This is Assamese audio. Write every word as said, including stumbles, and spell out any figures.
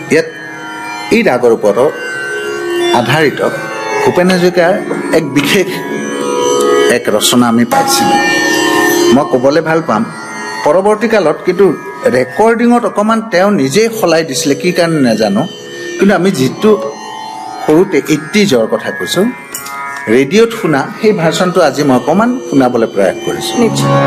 ইয়াত এই ৰাগৰ ওপৰত আধাৰিত ভূপেন হাজৰিকাৰ এক বিশেষ এক ৰচনা আমি পাইছিলোঁ। মই ক'বলৈ ভাল পাম পৰৱৰ্তী কালত, কিন্তু ৰেকৰ্ডিঙত অকণমান তেওঁ নিজেই সলাই দিছিলে, কি কাৰণে নাজানো। কিন্তু আমি যিটো সৰুতে এইটিজৰ কথা কৈছোঁ, ৰেডিঅ'ত শুনা সেই ভাৰ্চনটো আজি মই অকণমান শুনাবলৈ প্ৰয়াস কৰিছোঁ।